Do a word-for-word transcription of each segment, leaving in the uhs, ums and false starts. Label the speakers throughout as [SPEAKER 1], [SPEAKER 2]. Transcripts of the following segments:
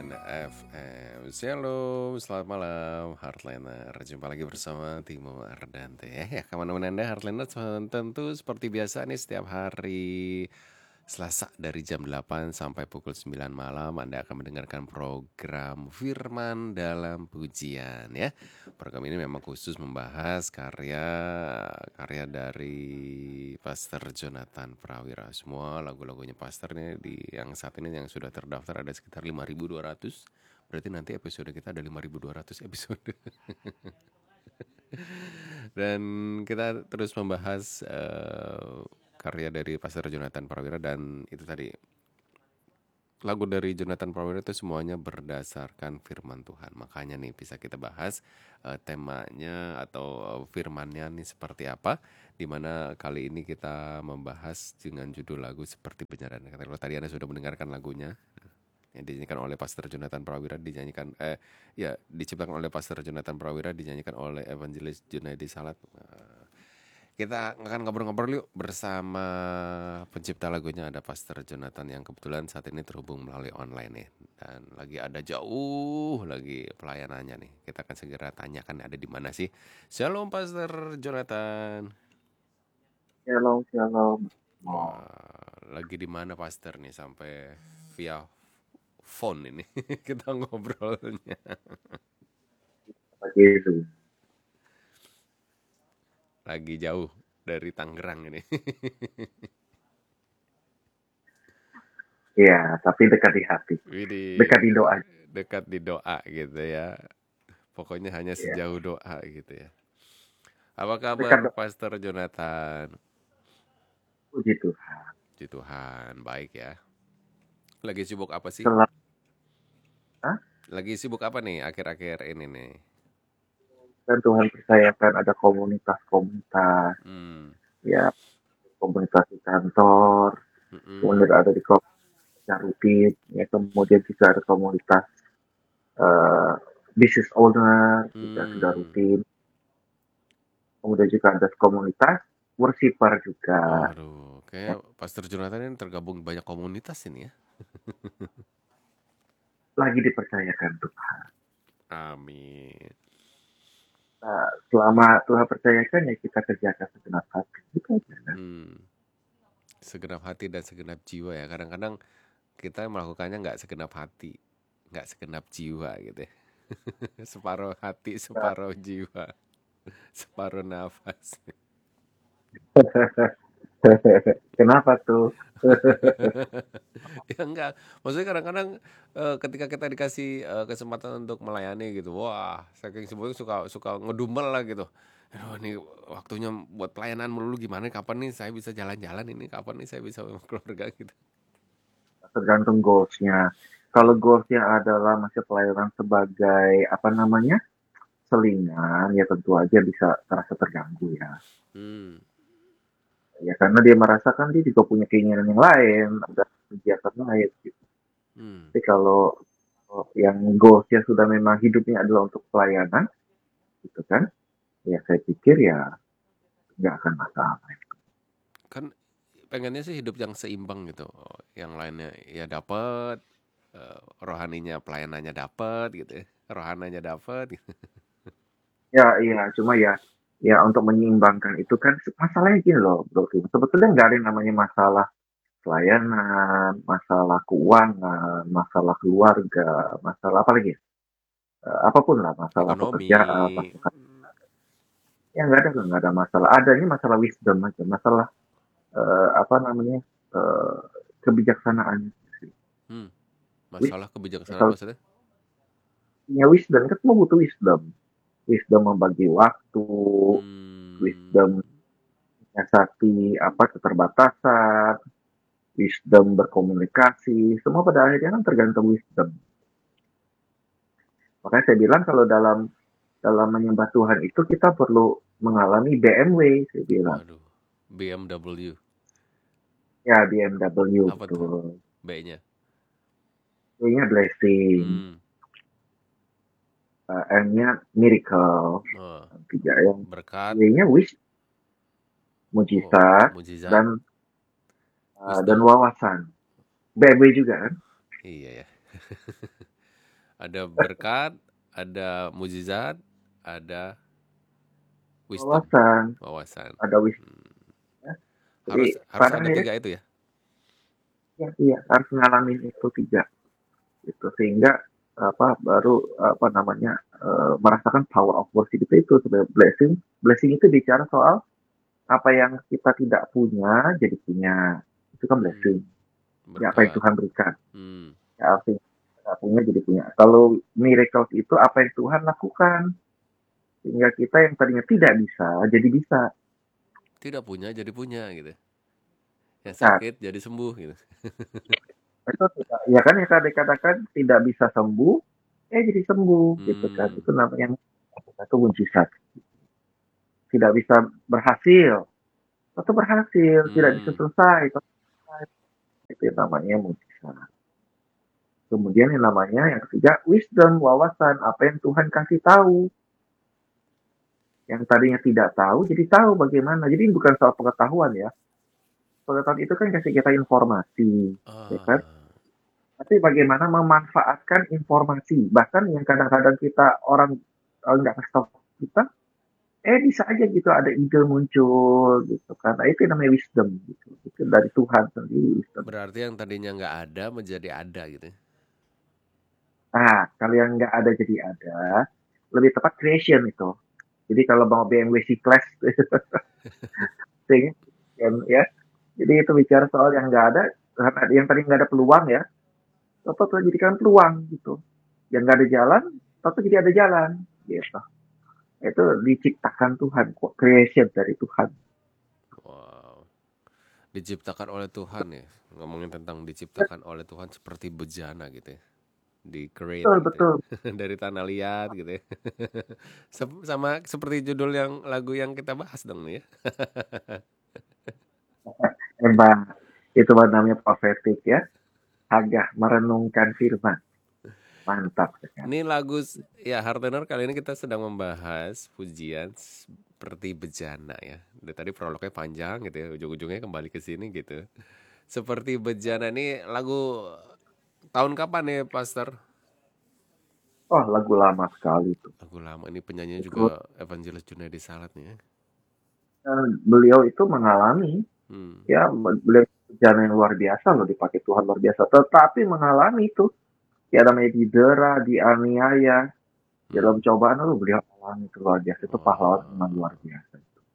[SPEAKER 1] Heartliner F M. Shalom, selamat malam Heartliner. Jumpa lagi bersama Timo Ardante ya. Ya, kemana-mana Anda Heartliner tentu seperti biasa nih setiap hari Selasa dari jam delapan sampai pukul sembilan malam Anda akan mendengarkan program Firman dalam Pujian ya. Program ini memang khusus membahas karya karya dari Pastor Jonathan Prawira. Semua lagu-lagunya Pastor ini di yang saat ini yang sudah terdaftar ada sekitar lima ribu dua ratus. Berarti nanti episode kita ada lima ribu dua ratus episode. Dan kita terus membahas uh, karya dari Pastor Jonathan Prawira. Dan itu tadi lagu dari Jonathan Prawira itu semuanya berdasarkan firman Tuhan. Makanya nih bisa kita bahas uh, temanya atau uh, firmannya nih seperti apa. Dimana kali ini kita membahas dengan judul lagu Seperti Penjarahan. Kalau tadi Anda sudah mendengarkan lagunya yang dinyanyikan oleh Pastor Jonathan Prawira, dinyanyikan eh ya diciptakan oleh Pastor Jonathan Prawira, dinyanyikan oleh Evangelis Junaidi Salat. Uh, kita akan ngobrol-ngobrol yuk bersama pencipta lagunya, ada Pastor Jonathan yang kebetulan saat ini terhubung melalui online nih. Dan lagi ada jauh lagi pelayanannya nih. Kita akan segera tanyakan ada di mana sih. Shalom Pastor Jonathan.
[SPEAKER 2] Shalom, shalom.
[SPEAKER 1] Wah, lagi di mana Pastor nih sampai via phone ini kita ngobrolnya.
[SPEAKER 2] Begitu.
[SPEAKER 1] Lagi jauh dari Tangerang ini.
[SPEAKER 2] Iya, tapi dekat di hati.
[SPEAKER 1] Widih,
[SPEAKER 2] Dekat di doa.
[SPEAKER 1] dekat di doa gitu ya. Pokoknya hanya
[SPEAKER 2] Ya,
[SPEAKER 1] sejauh doa gitu ya. Apa kabar
[SPEAKER 2] dekat doa.
[SPEAKER 1] Pastor Jonathan?
[SPEAKER 2] Puji Tuhan.
[SPEAKER 1] Puji Tuhan, baik ya. Lagi sibuk apa sih?
[SPEAKER 2] Selalu, Hah?
[SPEAKER 1] Lagi sibuk apa nih akhir-akhir ini nih?
[SPEAKER 2] Dan Tuhan percayakan ada komunitas-komunitas.
[SPEAKER 1] Hmm.
[SPEAKER 2] Ya, komunitas di kantor.
[SPEAKER 1] Mm-mm.
[SPEAKER 2] Kemudian ada di komunitas rutin. Ya, kemudian juga ada komunitas uh, business owner. Juga sudah
[SPEAKER 1] Hmm.
[SPEAKER 2] rutin. Kemudian juga ada komunitas worshiper juga.
[SPEAKER 1] Waduh, kayak Pastor Jonathan ini tergabung banyak komunitas ini ya.
[SPEAKER 2] Lagi dipercayakan Tuhan.
[SPEAKER 1] Amin.
[SPEAKER 2] Nah, selama Tuhan percayakan ya kita kerjakan segenap hati. Gitu aja.
[SPEAKER 1] Hmm. Segenap hati dan segenap jiwa ya. Kadang-kadang kita melakukannya nggak segenap hati, nggak segenap jiwa gitu ya. Separuh hati, separuh jiwa, separuh nafas.
[SPEAKER 2] Kenapa tuh?
[SPEAKER 1] Ya enggak, maksudnya kadang-kadang uh, ketika kita dikasih uh, kesempatan untuk melayani gitu, wah saking sibuknya suka suka ngedumel lah gitu. Aduh, ini waktunya buat pelayanan melulu, gimana kapan nih saya bisa jalan-jalan, ini kapan nih saya bisa sama keluarga gitu.
[SPEAKER 2] Tergantung goalsnya. Kalau goalsnya adalah masih pelayanan sebagai apa namanya selingan, ya tentu aja bisa terasa terganggu ya.
[SPEAKER 1] Hmm.
[SPEAKER 2] Ya karena dia merasakan dia juga punya keinginan yang lain, ada kegiatan lain. Gitu.
[SPEAKER 1] Hmm.
[SPEAKER 2] Tapi kalau yang goalsnya sudah memang hidupnya adalah untuk pelayanan, gitu kan? Ya saya pikir ya nggak akan masalah.
[SPEAKER 1] Kan pengennya sih hidup yang seimbang gitu, yang lainnya ya dapat, uh, rohaninya pelayanannya dapat gitu ya, rohananya dapat gitu.
[SPEAKER 2] Ya iya, cuma ya ya untuk menyeimbangkan itu kan masalahnya gini loh, Bro. Sebetulnya nggak ada yang namanya masalah pelayanan, masalah keuangan, masalah keluarga, masalah apa lagi? Uh, apapun lah, masalah
[SPEAKER 1] Ekonomi.
[SPEAKER 2] pekerjaan, masalah ya nggak ada nggak ada masalah. Adanya masalah wisdom aja, masalah uh, apa namanya uh, kebijaksanaan.
[SPEAKER 1] Hmm.
[SPEAKER 2] Wis,
[SPEAKER 1] Masalah kebijaksanaan
[SPEAKER 2] kalau
[SPEAKER 1] maksudnya?
[SPEAKER 2] punya wisdom kan semua butuh wisdom, wisdom membagi waktu,
[SPEAKER 1] Hmm.
[SPEAKER 2] wisdom menyiasati apa keterbatasan, wisdom berkomunikasi, semua pada akhirnya kan tergantung wisdom. Makanya saya bilang kalau dalam dalam menyembah Tuhan itu kita perlu mengalami B M W, saya bilang.
[SPEAKER 1] Waduh, B M W.
[SPEAKER 2] Ya, B M W,
[SPEAKER 1] Apa tuh
[SPEAKER 2] betul.
[SPEAKER 1] B-nya?
[SPEAKER 2] B-nya blessing,
[SPEAKER 1] Hmm.
[SPEAKER 2] uh, M-nya miracle,
[SPEAKER 1] Oh,
[SPEAKER 2] tiga yang
[SPEAKER 1] berkat.
[SPEAKER 2] W-nya wish,
[SPEAKER 1] Oh,
[SPEAKER 2] mujizat,
[SPEAKER 1] mujizat.
[SPEAKER 2] dan uh, dan
[SPEAKER 1] Wisdom.
[SPEAKER 2] wawasan. B M W juga kan?
[SPEAKER 1] Iya ya. Ada berkat, ada mujizat, ada wisdom,
[SPEAKER 2] wawasan,
[SPEAKER 1] wawasan.
[SPEAKER 2] ada wisdom.
[SPEAKER 1] Hmm.
[SPEAKER 2] Ya. Jadi
[SPEAKER 1] Harus harus
[SPEAKER 2] pada
[SPEAKER 1] ada
[SPEAKER 2] akhirnya
[SPEAKER 1] tiga itu ya.
[SPEAKER 2] ya, iya harus ngalamin itu tiga gitu sehingga apa baru apa namanya eh, merasakan power of worship itu itu sebagai blessing. Blessing itu bicara soal apa yang kita tidak punya jadi punya, itu kan
[SPEAKER 1] Hmm.
[SPEAKER 2] blessing. Ya apa yang
[SPEAKER 1] Berkat.
[SPEAKER 2] Tuhan berikan.
[SPEAKER 1] Hmm.
[SPEAKER 2] Ya apa yang kita nggak punya jadi punya. Kalau miracles itu apa yang Tuhan lakukan sehingga kita yang tadinya tidak bisa jadi bisa.
[SPEAKER 1] Tidak punya jadi punya gitu. Yang
[SPEAKER 2] Nah,
[SPEAKER 1] sakit jadi sembuh gitu.
[SPEAKER 2] itu tidak, ya kan yang tadi katakan tidak bisa sembuh, eh jadi sembuh gitu kan.
[SPEAKER 1] Hmm.
[SPEAKER 2] Itu namanya yang satu mujizat. Tidak bisa berhasil, atau berhasil, tidak bisa
[SPEAKER 1] Hmm.
[SPEAKER 2] selesai, tetap selesai. Itu yang namanya mujizat. Kemudian yang namanya yang ketiga wisdom, wawasan, apa yang Tuhan kasih tahu. Yang tadinya tidak tahu jadi tahu bagaimana. Jadi bukan soal pengetahuan ya. Pengetahuan itu kan kasih kita informasi, ya kan?
[SPEAKER 1] Ah.
[SPEAKER 2] Tapi bagaimana memanfaatkan informasi. Bahkan yang kadang-kadang kita orang eh, nggak kasih tahu kita, eh bisa aja gitu ada ide muncul gitu kan. Nah, itu namanya wisdom gitu. Itu dari Tuhan sendiri wisdom.
[SPEAKER 1] Berarti yang tadinya nggak ada menjadi ada gitu. Ya.
[SPEAKER 2] Nah, kalau yang nggak ada jadi ada, lebih tepat creation itu. Jadi kalau mau B M W C-Class, ya. Jadi itu bicara soal yang nggak ada, yang tadi nggak ada peluang ya, atau jadikan peluang gitu. Yang nggak ada jalan, atau jadi ada jalan, gitu. Itu diciptakan Tuhan, creation dari Tuhan.
[SPEAKER 1] Wow. Diciptakan oleh Tuhan ya. Ngomongin tentang diciptakan oleh Tuhan seperti bejana gitu ya. Di create
[SPEAKER 2] Betul,
[SPEAKER 1] gitu ya.
[SPEAKER 2] betul.
[SPEAKER 1] Dari tanah liat gitu ya. Sama seperti judul yang lagu yang kita bahas dong nih ya.
[SPEAKER 2] Emang itu namanya prophetic ya. Hagah merenungkan firman. Mantap sekali.
[SPEAKER 1] Ini lagu ya Hartoner kali ini kita sedang membahas pujian seperti bejana ya. Dari tadi prolognya panjang gitu ya, ujung-ujungnya kembali ke sini gitu. Seperti bejana ini lagu tahun kapan nih, Pastor?
[SPEAKER 2] Oh, lagu lama sekali itu.
[SPEAKER 1] Lagu lama ini penyanyinya juga
[SPEAKER 2] Itu
[SPEAKER 1] Evangelist Junaidi Salat nih ya.
[SPEAKER 2] eh, beliau itu mengalami
[SPEAKER 1] Hmm.
[SPEAKER 2] ya beliau jalan yang luar biasa loh dipakai Tuhan luar biasa. Tetapi mengalami itu ya namanya didera, dianiaya, dalam
[SPEAKER 1] Hmm.
[SPEAKER 2] cobaan lalu beliau alami itu luar biasa. Itu pahlawan memang luar
[SPEAKER 1] Wah.
[SPEAKER 2] biasa.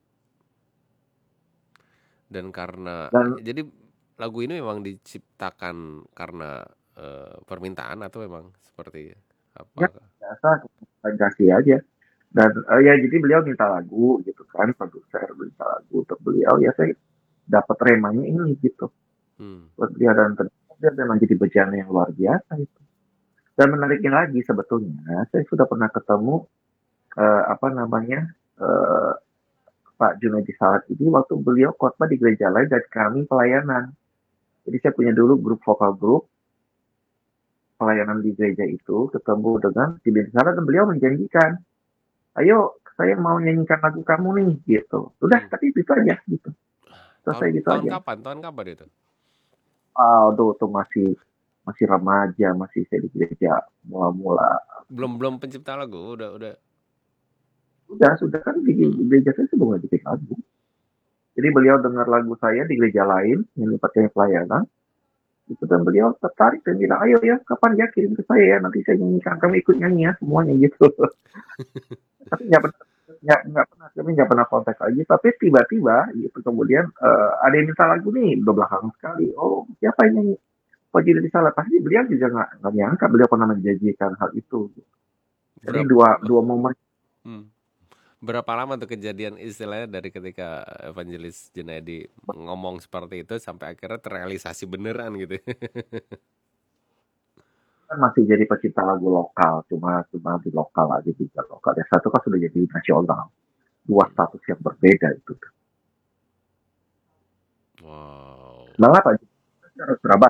[SPEAKER 1] Dan karena
[SPEAKER 2] Dan
[SPEAKER 1] jadi lagu ini memang diciptakan karena eh, permintaan atau memang seperti
[SPEAKER 2] ya
[SPEAKER 1] apa?
[SPEAKER 2] biasa kasih aja. Dan eh, ya jadi beliau minta lagu gitu kan, produser minta lagu untuk beliau ya saya dapat remanya ini gitu.
[SPEAKER 1] Hmm.
[SPEAKER 2] Buat dia dan ternyata dia memang jadi bejana yang luar biasa itu. Dan menariknya lagi sebetulnya saya sudah pernah ketemu eh, apa namanya eh, Pak Junaidi Salat ini waktu beliau khotbah di gereja lain dan kami pelayanan. Jadi saya punya dulu grup vokal grup pelayanan di gereja itu ketemu dengan di Salat dan beliau menjanjikan, ayo saya mau nyanyikan lagu kamu nih gitu. Udah
[SPEAKER 1] Hmm.
[SPEAKER 2] tapi itu aja gitu.
[SPEAKER 1] Tahun
[SPEAKER 2] Selesai gitu
[SPEAKER 1] tahun
[SPEAKER 2] aja.
[SPEAKER 1] kapan? Tahun kapan itu?
[SPEAKER 2] Aduh tuh masih masih remaja, masih saya di gereja mula-mula.
[SPEAKER 1] Belum belum pencipta lagu, udah udah.
[SPEAKER 2] Sudah, sudah kan di,
[SPEAKER 1] Hmm.
[SPEAKER 2] di gereja saya sebelum bikin lagu. Jadi beliau dengar lagu saya di gereja lain yang tempatnya pelayanan. Itu dan beliau tertarik dan bilang, ayo ya, kapan ya kirim ke saya ya, nanti saya nyanyikan, kami ikut nyanyi ya, semuanya gitu. Tapi nggak pernah, nggak, nggak pernah, kami nggak pernah kontak lagi. Tapi tiba-tiba, gitu, kemudian uh, ada yang minta lagu nih, udah belakangan sekali. Oh, siapa yang nyanyi? Pak Jiri Salah, pasti beliau juga nggak, nggak nyangka beliau pernah menjanjikan hal itu. Jadi
[SPEAKER 1] Berapa
[SPEAKER 2] dua, dua momen.
[SPEAKER 1] hmm. Berapa lama tuh kejadian istilahnya dari ketika Evangelis Junaidi ngomong seperti itu sampai akhirnya terrealisasi beneran gitu.
[SPEAKER 2] Kan masih jadi pecinta lagu lokal, cuma cuma di lokal aja juga lokal. Yang satu kan sudah jadi nasional, dua
[SPEAKER 1] Hmm.
[SPEAKER 2] status yang berbeda itu.
[SPEAKER 1] Wow.
[SPEAKER 2] Malah Pak harus Surabaya.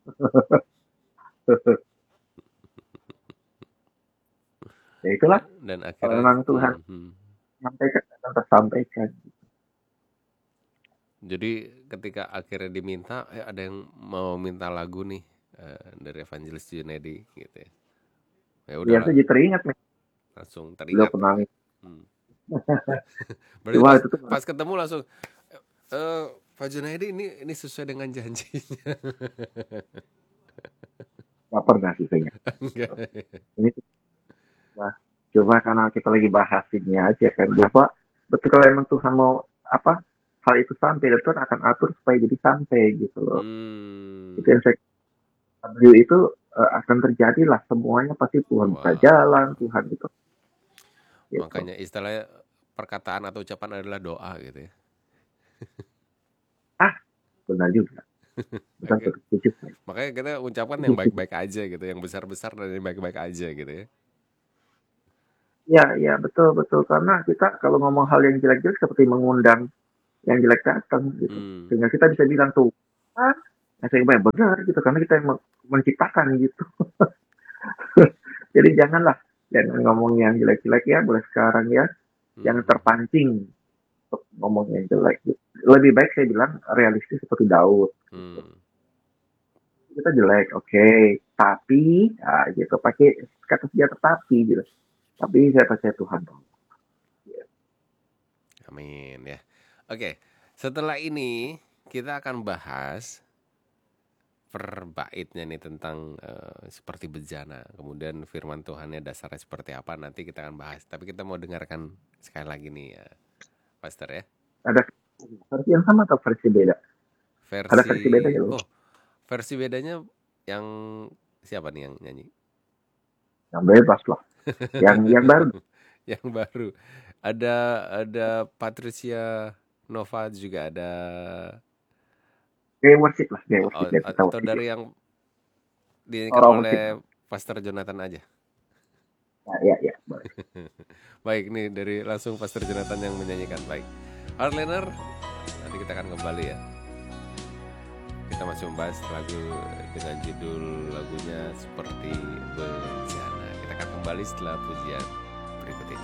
[SPEAKER 2] Ya itulah,
[SPEAKER 1] Dan
[SPEAKER 2] kalau
[SPEAKER 1] akhirnya
[SPEAKER 2] memang Tuhan
[SPEAKER 1] hmm, hmm.
[SPEAKER 2] sampaikan akan tersampaikan.
[SPEAKER 1] Jadi ketika akhirnya diminta, eh, ada yang mau minta lagu nih eh, dari Evangelis Junaidi gitu ya. Ya
[SPEAKER 2] Iya,
[SPEAKER 1] udahlah,
[SPEAKER 2] saya jadi teringat nih,
[SPEAKER 1] langsung
[SPEAKER 2] beliau
[SPEAKER 1] teringat.
[SPEAKER 2] pernah nih.
[SPEAKER 1] Hmm. Berarti
[SPEAKER 2] Cuma
[SPEAKER 1] pas
[SPEAKER 2] itu tuh
[SPEAKER 1] pas ketemu langsung, eh Pak Junaidi ini ini sesuai dengan janjinya.
[SPEAKER 2] nggak pernah sih kayaknya.
[SPEAKER 1] Enggak.
[SPEAKER 2] Ini tuh cuma, cuma karena kita lagi bahas ini aja kan, bahwa betul kalau emang Tuhan mau apa hal itu sampai, dan Tuhan akan atur supaya jadi sampai gitu loh. Itu
[SPEAKER 1] Hmm.
[SPEAKER 2] yang saya W itu eh, akan terjadi lah, semuanya pasti Tuhan buka jalan,
[SPEAKER 1] Wah.
[SPEAKER 2] Tuhan itu gitu.
[SPEAKER 1] Makanya istilahnya perkataan atau ucapan adalah doa gitu ya.
[SPEAKER 2] Ah, benar juga. Benar
[SPEAKER 1] Oke.
[SPEAKER 2] betul, setuju saya.
[SPEAKER 1] Makanya kita ucapkan
[SPEAKER 2] Setuju,
[SPEAKER 1] yang
[SPEAKER 2] setuju.
[SPEAKER 1] baik-baik aja gitu, yang besar-besar dan yang baik-baik aja gitu ya.
[SPEAKER 2] Ya, ya, betul, betul. Karena kita kalau ngomong hal yang jelek-jelek seperti mengundang yang jelek datang gitu.
[SPEAKER 1] Hmm.
[SPEAKER 2] Sehingga kita bisa bilang tuh, ah, yang saya bilang benar gitu, karena kita yang menciptakan gitu. Jadi janganlah, jangan ngomong yang jelek-jelek ya, boleh sekarang ya, jangan
[SPEAKER 1] Hmm.
[SPEAKER 2] terpancing untuk ngomong yang jelek. Gitu. Lebih baik saya bilang realistis seperti Daud. Gitu.
[SPEAKER 1] Hmm.
[SPEAKER 2] Kita jelek, oke, okay. Tapi, nah, gitu, pakai kata senjata tapi gitu. Tapi saya percaya Tuhan.
[SPEAKER 1] Amin ya. Oke, setelah ini kita akan bahas per baitnya nih tentang eh, seperti bejana. Kemudian firman Tuhannya dasarnya seperti apa nanti kita akan bahas. Tapi kita mau dengarkan sekali lagi nih ya, Pastor ya.
[SPEAKER 2] Ada versi yang sama atau versi beda? Ada
[SPEAKER 1] Versi
[SPEAKER 2] versi beda ya loh.
[SPEAKER 1] oh, versi bedanya yang siapa nih yang nyanyi?
[SPEAKER 2] Yang bebas lah. Yang yang baru.
[SPEAKER 1] Yang baru. Ada ada Patricia Nova juga ada.
[SPEAKER 2] Gaya worship lah, gaya worship,
[SPEAKER 1] Oh,
[SPEAKER 2] gaya kita
[SPEAKER 1] atau
[SPEAKER 2] worship ya.
[SPEAKER 1] dari yang dinyanyikan
[SPEAKER 2] Orang worship.
[SPEAKER 1] oleh Pastor Jonathan aja.
[SPEAKER 2] Ya, ya, ya, boleh.
[SPEAKER 1] Baik, nih dari langsung Pastor Jonathan yang menyanyikan. Baik, Hardliner, nanti kita akan kembali ya. Kita masih membahas lagu dengan judul lagunya seperti bejana. Kita akan kembali setelah pujian.